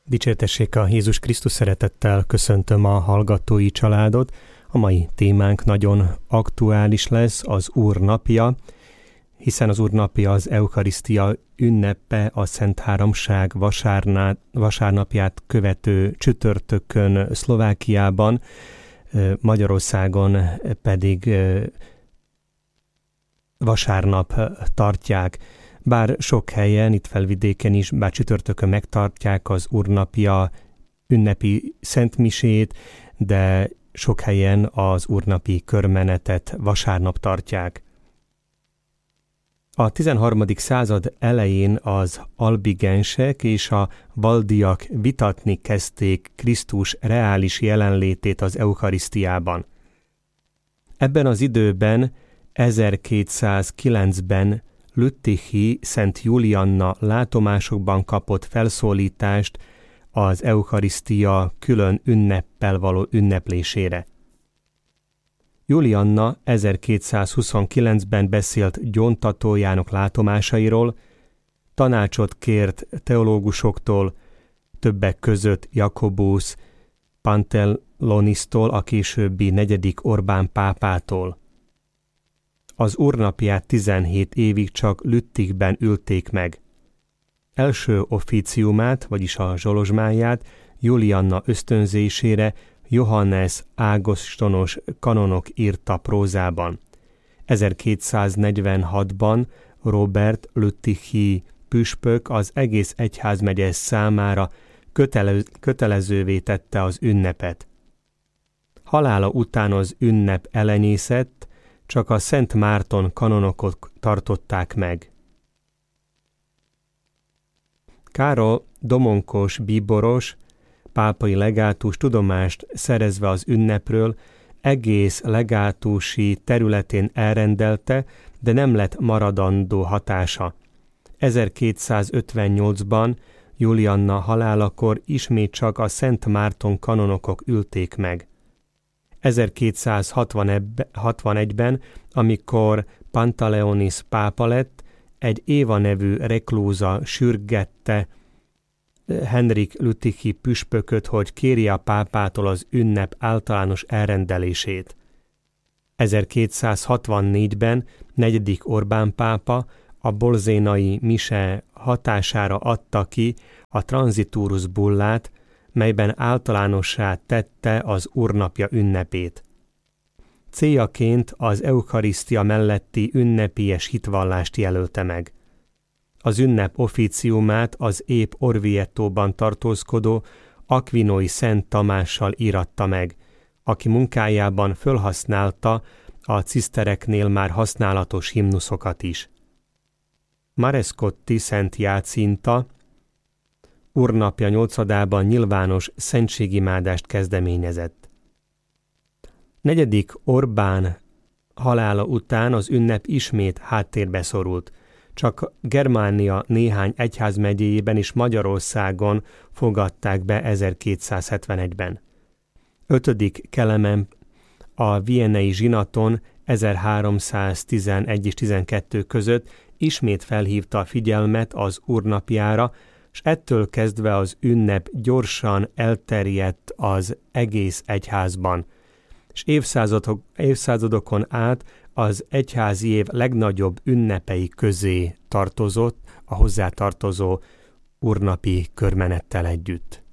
Dicsértessék a Jézus Krisztus, szeretettel köszöntöm a hallgatói családot. A mai témánk nagyon aktuális lesz, az Úr napja, hiszen az Úr napja az Eukarisztia ünnepe, a Szent Háromság vasárnapját követő csütörtökön Szlovákiában, Magyarországon pedig vasárnap tartják. Bár sok helyen, itt Felvidéken is, bár csütörtökön megtartják az Úrnapja ünnepi szentmisét, de sok helyen az úrnapi körmenetet vasárnap tartják. A 13. század elején az albigensek és a valdiak vitatni kezdték Krisztus reális jelenlétét az Eukarisztiában. Ebben az időben, 1209-ben Lüttichi Szent Julianna látomásokban kapott felszólítást az Eukarisztia külön ünneppel való ünneplésére. Julianna 1229-ben beszélt gyóntatójának látomásairól, tanácsot kért teológusoktól, többek között Jakobus Pantellonisztól, a későbbi 4. Orbán pápától. Az úrnapját 17 évig csak Lüttichben ülték meg. Első officiumát, vagyis a zsolozsmáját Julianna ösztönzésére Johannes Ágostonos kanonok írta prózában. 1246-ban Robert Lüttichi püspök az egész egyházmegye számára kötelezővé tette az ünnepet. Halála után az ünnep elenyészett, csak a Szent Márton kanonokot tartották meg. Károly domonkos bíboros, pápai legátus tudomást szerezve az ünnepről, egész legátusi területén elrendelte, de nem lett maradandó hatása. 1258-ban Julianna halálakor ismét csak a Szent Márton kanonokok ülték meg. 1261-ben, amikor Pantaleonis pápa lett, egy Éva nevű reklúza sürgette Henrik Lüttichi püspököt, hogy kérje a pápától az ünnep általános elrendelését. 1264-ben 4. Orbán pápa a bolzénai mise hatására adta ki a Transiturus bullát, melyben általánossá tette az Úrnapja ünnepét. Céljaként az Eukarisztia melletti ünnepélyes hitvallást jelölte meg. Az ünnep officiumát az épp Orvietóban tartózkodó Aquinói Szent Tamással íratta meg, aki munkájában fölhasználta a cisztereknél már használatos himnuszokat is. Marescotti Szent Jácinta Úrnapja 8-adában nyilvános szentségimádást kezdeményezett. 4. Orbán halála után az ünnep ismét háttérbe szorult, csak Germánia néhány egyházmegyéjében és Magyarországon fogadták be 1271-ben. 5. Kelemen a viennei zsinaton 1311 és 12 között ismét felhívta a figyelmet az Úrnapjára, és ettől kezdve az ünnep gyorsan elterjedt az egész egyházban, és évszázadokon át az egyházi év legnagyobb ünnepei közé tartozott a hozzátartozó úrnapi körmenettel együtt.